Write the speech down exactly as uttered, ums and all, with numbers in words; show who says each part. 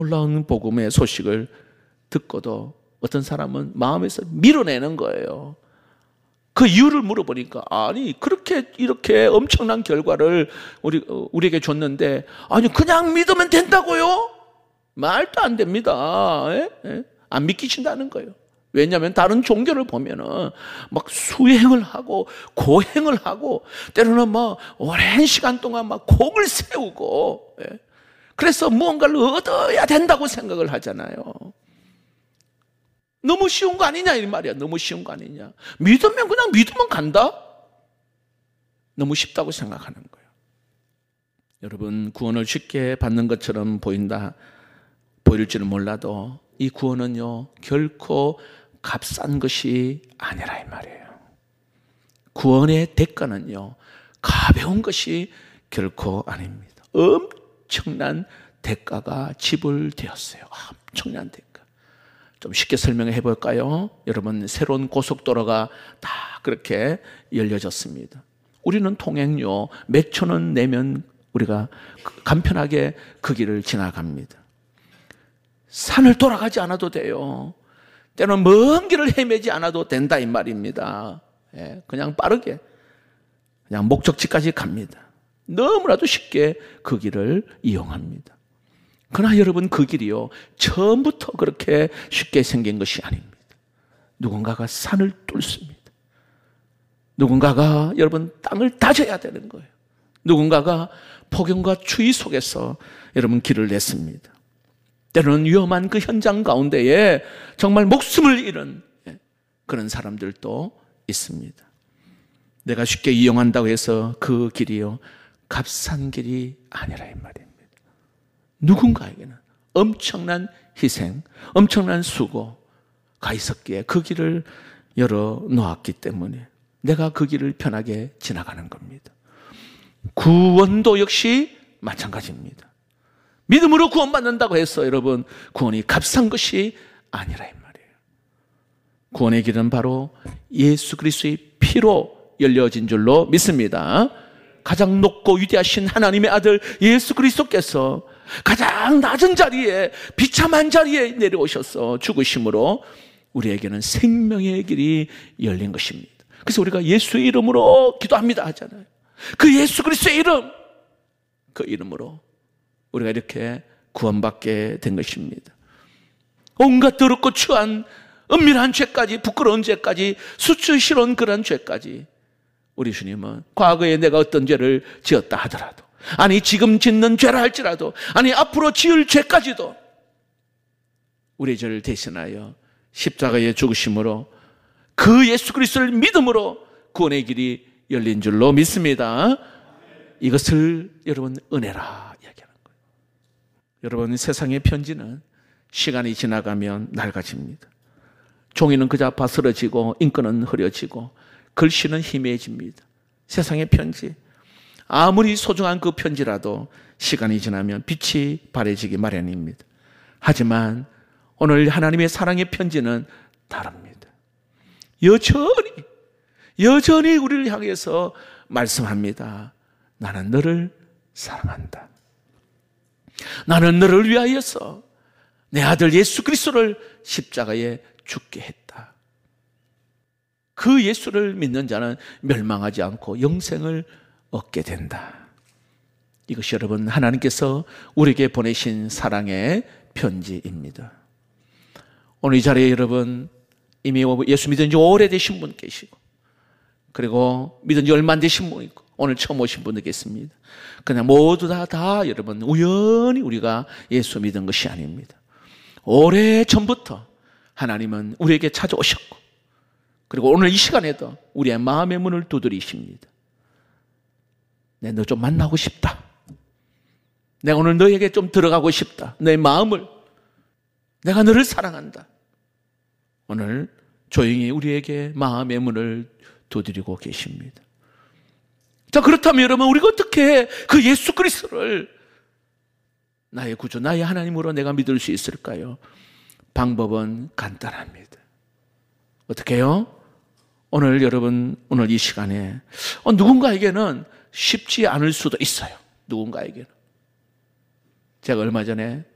Speaker 1: 놀라운 복음의 소식을 듣고도 어떤 사람은 마음에서 밀어내는 거예요. 그 이유를 물어보니까 아니 그렇게 이렇게 엄청난 결과를 우리, 우리에게 줬는데 아니 그냥 믿으면 된다고요? 말도 안 됩니다. 에? 에? 안 믿기신다는 거예요. 왜냐하면 다른 종교를 보면은 막 수행을 하고 고행을 하고 때로는 막 오랜 시간 동안 막 공을 세우고 예. 그래서 무언가를 얻어야 된다고 생각을 하잖아요. 너무 쉬운 거 아니냐 이 말이야. 너무 쉬운 거 아니냐. 믿으면 그냥 믿으면 간다. 너무 쉽다고 생각하는 거예요. 여러분 구원을 쉽게 받는 것처럼 보인다 보일지는 몰라도 이 구원은요 결코 값싼 것이 아니라 이 말이에요. 구원의 대가는요 가벼운 것이 결코 아닙니다. 엄청난 대가가 지불되었어요. 엄청난 대가. 좀 쉽게 설명해 볼까요? 여러분 새로운 고속도로가 다 그렇게 열려졌습니다. 우리는 통행료 몇천 원 내면 우리가 간편하게 그 길을 지나갑니다. 산을 돌아가지 않아도 돼요. 때로는 먼 길을 헤매지 않아도 된다 이 말입니다. 예, 그냥 빠르게 그냥 목적지까지 갑니다. 너무나도 쉽게 그 길을 이용합니다. 그러나 여러분 그 길이요 처음부터 그렇게 쉽게 생긴 것이 아닙니다. 누군가가 산을 뚫습니다. 누군가가 여러분 땅을 다져야 되는 거예요. 누군가가 폭염과 추위 속에서 여러분 길을 냈습니다. 때로는 위험한 그 현장 가운데에 정말 목숨을 잃은 그런 사람들도 있습니다. 내가 쉽게 이용한다고 해서 그 길이요 값싼 길이 아니라 이 말입니다. 누군가에게는 엄청난 희생, 엄청난 수고가 있었기에 그 길을 열어놓았기 때문에 내가 그 길을 편하게 지나가는 겁니다. 구원도 역시 마찬가지입니다. 믿음으로 구원받는다고 해서 여러분 구원이 값싼 것이 아니라 이 말이에요. 구원의 길은 바로 예수 그리스도의 피로 열려진 줄로 믿습니다. 가장 높고 위대하신 하나님의 아들 예수 그리스도께서 가장 낮은 자리에 비참한 자리에 내려오셔서 죽으심으로 우리에게는 생명의 길이 열린 것입니다. 그래서 우리가 예수의 이름으로 기도합니다 하잖아요. 그 예수 그리스도의 이름, 그 이름으로 우리가 이렇게 구원받게 된 것입니다. 온갖 더럽고 추한 은밀한 죄까지, 부끄러운 죄까지, 수치스러운 그런 죄까지 우리 주님은 과거에 내가 어떤 죄를 지었다 하더라도, 아니 지금 짓는 죄라 할지라도, 아니 앞으로 지을 죄까지도 우리의 죄를 대신하여 십자가에 죽으심으로 그 예수 그리스도를 믿음으로 구원의 길이 열린 줄로 믿습니다. 이것을 여러분 은혜라 이야기하는 거예요. 여러분 세상의 편지는 시간이 지나가면 낡아집니다. 종이는 그저 바스러지고 잉크는 흐려지고 글씨는 희미해집니다. 세상의 편지 아무리 소중한 그 편지라도 시간이 지나면 빛이 바래지기 마련입니다. 하지만 오늘 하나님의 사랑의 편지는 다릅니다. 여전히 여전히 우리를 향해서 말씀합니다. 나는 너를 사랑한다. 나는 너를 위하여서 내 아들 예수 그리스도를 십자가에 죽게 했다. 그 예수를 믿는 자는 멸망하지 않고 영생을 얻게 된다. 이것이 여러분 하나님께서 우리에게 보내신 사랑의 편지입니다. 오늘 이 자리에 여러분 이미 예수 믿은 지 오래되신 분 계시고, 그리고 믿은 지 얼마 안 되신 분 있고, 오늘 처음 오신 분도 계십니다. 그냥 모두 다, 다 여러분 우연히 우리가 예수 믿은 것이 아닙니다. 오래 전부터 하나님은 우리에게 찾아오셨고, 그리고 오늘 이 시간에도 우리의 마음의 문을 두드리십니다. 내 너 좀 만나고 싶다. 내가 오늘 너에게 좀 들어가고 싶다. 내 마음을, 내가 너를 사랑한다. 오늘 조용히 우리에게 마음의 문을 두드리고 계십니다. 자, 그렇다면 여러분 우리가 어떻게 그 예수 그리스도를 나의 구주, 나의 하나님으로 내가 믿을 수 있을까요? 방법은 간단합니다. 어떻게 해요? 오늘 여러분 오늘 이 시간에 어, 누군가에게는 쉽지 않을 수도 있어요. 누군가에게는. 제가 얼마 전에